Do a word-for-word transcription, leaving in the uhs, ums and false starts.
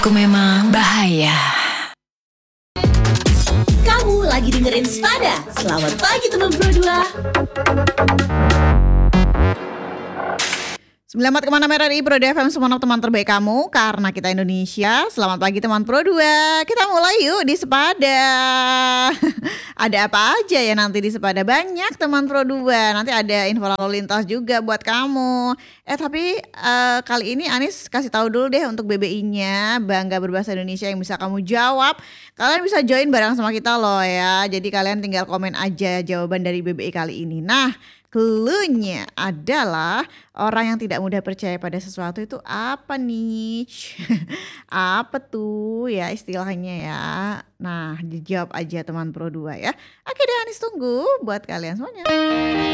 Aku memang bahaya. Kamu lagi dengerin Spada. Selamat pagi teman Pro dua. sembilan puluh empat koma enam R R I Pro dua F M, semua teman terbaik kamu karena kita Indonesia. Selamat pagi teman Pro dua. Kita mulai yuk di Sepada. Ada apa aja ya nanti di Sepada? Banyak teman Pro dua. Nanti ada info lalu lintas juga buat kamu. Eh tapi uh, kali ini Anis kasih tahu dulu deh untuk B B I-nya, Bangga Berbahasa Indonesia, yang bisa kamu jawab. Kalian bisa join bareng sama kita loh ya. Jadi kalian tinggal komen aja jawaban dari B B I kali ini. Nah, clue-nya adalah orang yang tidak mudah percaya pada sesuatu itu apa nih? Apa tuh ya istilahnya ya? Nah, dijawab aja teman Pro dua ya. Oke deh, Anis tunggu buat kalian semuanya.